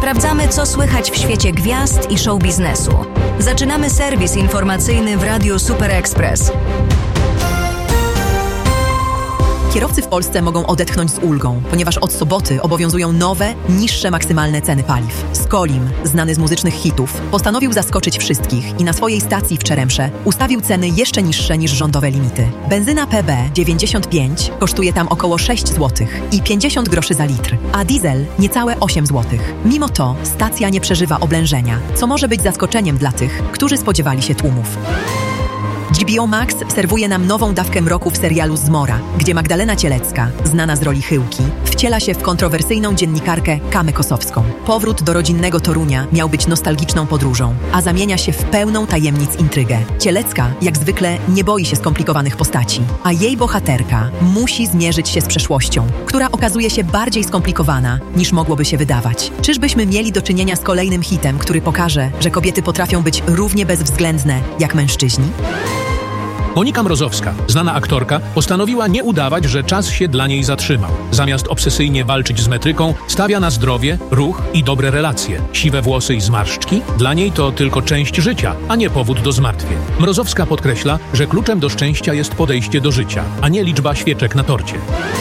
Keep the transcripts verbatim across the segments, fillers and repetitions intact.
Sprawdzamy, co słychać w świecie gwiazd i show biznesu. Zaczynamy serwis informacyjny w Radiu Super Express. Kierowcy w Polsce mogą odetchnąć z ulgą, ponieważ od soboty obowiązują nowe, niższe maksymalne ceny paliw. Skolim, znany z muzycznych hitów, postanowił zaskoczyć wszystkich i na swojej stacji w Czeremsze ustawił ceny jeszcze niższe niż rządowe limity. Benzyna P B dziewięćdziesiąt pięć kosztuje tam około sześć złotych i pięćdziesiąt groszy za litr, a diesel niecałe osiem złotych. Mimo to stacja nie przeżywa oblężenia, co może być zaskoczeniem dla tych, którzy spodziewali się tłumów. H B O Max serwuje nam nową dawkę mroku w serialu Zmora, gdzie Magdalena Cielecka, znana z roli Chyłki, wciela się w kontrowersyjną dziennikarkę Kamę Kosowską. Powrót do rodzinnego Torunia miał być nostalgiczną podróżą, a zamienia się w pełną tajemnic intrygę. Cielecka, jak zwykle, nie boi się skomplikowanych postaci, a jej bohaterka musi zmierzyć się z przeszłością, która okazuje się bardziej skomplikowana, niż mogłoby się wydawać. Czyżbyśmy mieli do czynienia z kolejnym hitem, który pokaże, że kobiety potrafią być równie bezwzględne jak mężczyźni? Monika Mrozowska, znana aktorka, postanowiła nie udawać, że czas się dla niej zatrzymał. Zamiast obsesyjnie walczyć z metryką, stawia na zdrowie, ruch i dobre relacje. Siwe włosy i zmarszczki? Dla niej to tylko część życia, a nie powód do zmartwień. Mrozowska podkreśla, że kluczem do szczęścia jest podejście do życia, a nie liczba świeczek na torcie.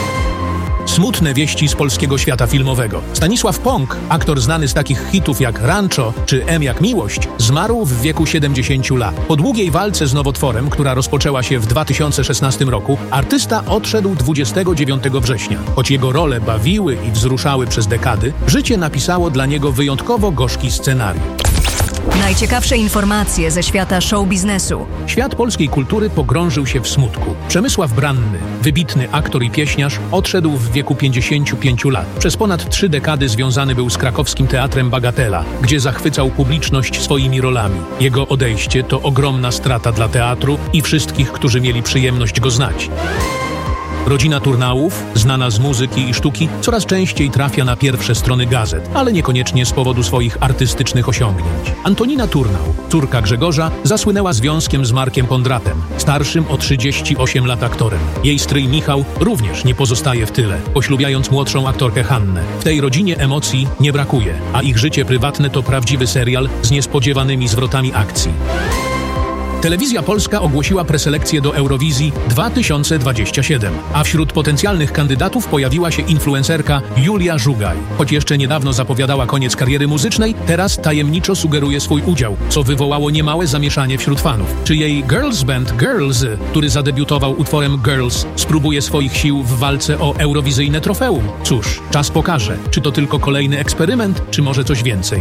Smutne wieści z polskiego świata filmowego. Stanisław Pąk, aktor znany z takich hitów jak Rancho czy M jak Miłość, zmarł w wieku siedemdziesięciu lat. Po długiej walce z nowotworem, która rozpoczęła się w dwa tysiące szesnastym roku, artysta odszedł dwudziestego dziewiątego września. Choć jego role bawiły i wzruszały przez dekady, życie napisało dla niego wyjątkowo gorzki scenariusz. Najciekawsze informacje ze świata show biznesu. Świat polskiej kultury pogrążył się w smutku. Przemysław Branny, wybitny aktor i pieśniarz, odszedł w wieku pięćdziesięciu pięciu lat. Przez ponad trzy dekady związany był z krakowskim teatrem Bagatela, gdzie zachwycał publiczność swoimi rolami. Jego odejście to ogromna strata dla teatru i wszystkich, którzy mieli przyjemność go znać. Rodzina Turnałów, znana z muzyki i sztuki, coraz częściej trafia na pierwsze strony gazet, ale niekoniecznie z powodu swoich artystycznych osiągnięć. Antonina Turnał, córka Grzegorza, zasłynęła związkiem z Markiem Kondratem, starszym o trzydzieści osiem lat aktorem. Jej stryj Michał również nie pozostaje w tyle, poślubiając młodszą aktorkę Hannę. W tej rodzinie emocji nie brakuje, a ich życie prywatne to prawdziwy serial z niespodziewanymi zwrotami akcji. Telewizja Polska ogłosiła preselekcję do Eurowizji dwa tysiące dwudziestego siódmego, a wśród potencjalnych kandydatów pojawiła się influencerka Julia Żugaj. Choć jeszcze niedawno zapowiadała koniec kariery muzycznej, teraz tajemniczo sugeruje swój udział, co wywołało niemałe zamieszanie wśród fanów. Czy jej girls band Girls, który zadebiutował utworem Girls, spróbuje swoich sił w walce o eurowizyjne trofeum? Cóż, czas pokaże, czy to tylko kolejny eksperyment, czy może coś więcej.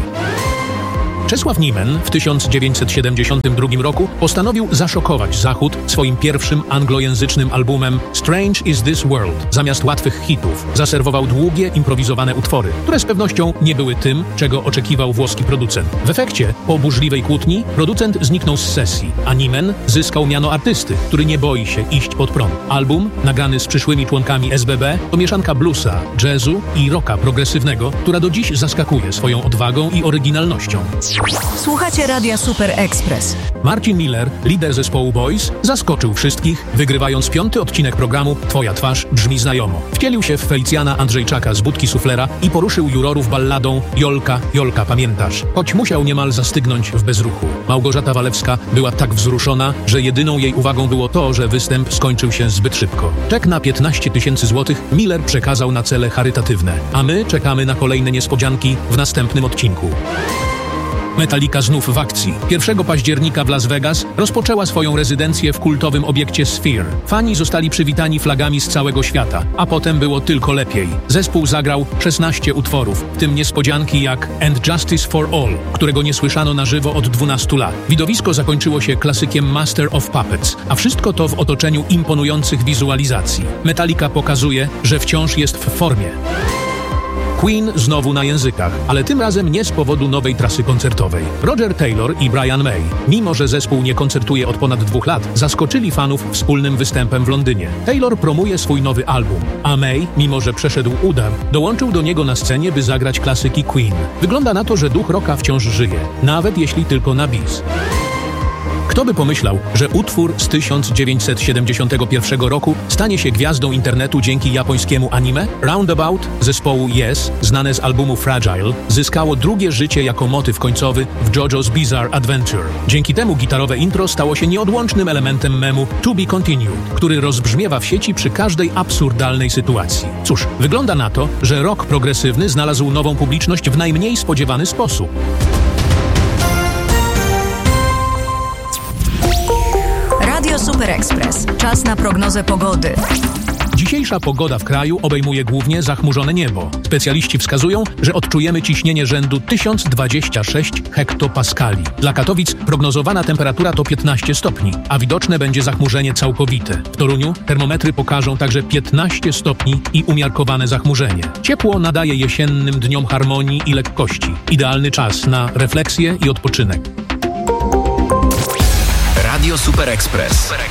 Czesław Niemen w tysiąc dziewięćset siedemdziesiątym drugim roku postanowił zaszokować Zachód swoim pierwszym anglojęzycznym albumem Strange is this World. Zamiast łatwych hitów zaserwował długie, improwizowane utwory, które z pewnością nie były tym, czego oczekiwał włoski producent. W efekcie, po burzliwej kłótni, producent zniknął z sesji, a Niemen zyskał miano artysty, który nie boi się iść pod prąd. Album, nagrany z przyszłymi członkami S B B, to mieszanka bluesa, jazzu i rocka progresywnego, która do dziś zaskakuje swoją odwagą i oryginalnością. Słuchacie Radia Super Express. Marcin Miller, lider zespołu Boys, zaskoczył wszystkich, wygrywając piąty odcinek programu Twoja twarz brzmi znajomo. Wcielił się w Felicjana Andrzejczaka z Budki Suflera i poruszył jurorów balladą Jolka, Jolka, pamiętasz? Choć musiał niemal zastygnąć w bezruchu. Małgorzata Walewska była tak wzruszona, że jedyną jej uwagą było to, że występ skończył się zbyt szybko. Czek na piętnaście tysięcy złotych Miller przekazał na cele charytatywne, a my czekamy na kolejne niespodzianki w następnym odcinku. Metallica znów w akcji. pierwszego października w Las Vegas rozpoczęła swoją rezydencję w kultowym obiekcie Sphere. Fani zostali przywitani flagami z całego świata, a potem było tylko lepiej. Zespół zagrał szesnaście utworów, w tym niespodzianki jak And Justice for All, którego nie słyszano na żywo od dwunastu lat. Widowisko zakończyło się klasykiem Master of Puppets, a wszystko to w otoczeniu imponujących wizualizacji. Metallica pokazuje, że wciąż jest w formie. Queen znowu na językach, ale tym razem nie z powodu nowej trasy koncertowej. Roger Taylor i Brian May, mimo że zespół nie koncertuje od ponad dwóch lat, zaskoczyli fanów wspólnym występem w Londynie. Taylor promuje swój nowy album, a May, mimo że przeszedł udar, dołączył do niego na scenie, by zagrać klasyki Queen. Wygląda na to, że duch rocka wciąż żyje, nawet jeśli tylko na bis. Kto by pomyślał, że utwór z tysiąc dziewięćset siedemdziesiątego pierwszego roku stanie się gwiazdą internetu dzięki japońskiemu anime? Roundabout zespołu Yes, znane z albumu Fragile, zyskało drugie życie jako motyw końcowy w JoJo's Bizarre Adventure. Dzięki temu gitarowe intro stało się nieodłącznym elementem memu To Be Continued, który rozbrzmiewa w sieci przy każdej absurdalnej sytuacji. Cóż, wygląda na to, że rock progresywny znalazł nową publiczność w najmniej spodziewany sposób. Radio Super Express. Czas na prognozę pogody. Dzisiejsza pogoda w kraju obejmuje głównie zachmurzone niebo. Specjaliści wskazują, że odczujemy ciśnienie rzędu tysiąc dwadzieścia sześć hektopaskali. Dla Katowic prognozowana temperatura to piętnaście stopni, a widoczne będzie zachmurzenie całkowite. W Toruniu termometry pokażą także piętnaście stopni i umiarkowane zachmurzenie. Ciepło nadaje jesiennym dniom harmonii i lekkości. Idealny czas na refleksję i odpoczynek. Radio Super Express.